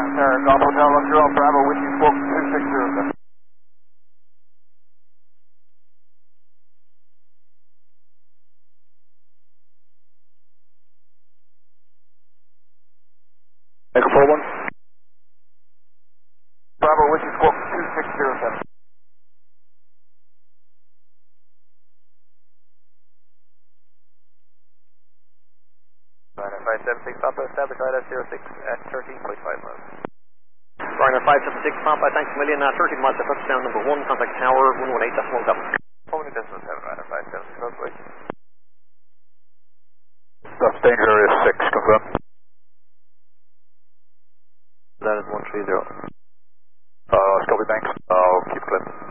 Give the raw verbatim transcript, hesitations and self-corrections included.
Sarah, Golf Hotel Luxury Road, Bravo, Whiskey Squawk two six zero seven. Echo four one. Bravo, Whiskey Squawk two six zero seven. Ryanair five seven six Papa, establish I L S zero six at thirteen point five miles. Ryanair five seven six Papa, thanks a million, uh, thirteen miles to touchdown number one, contact tower one one eight decimal seven. Only decimal seven, Ryanair five seven six, close way. That's danger area six, confirm. That is one three zero. Uh, Scotty Banks, I'll keep clear.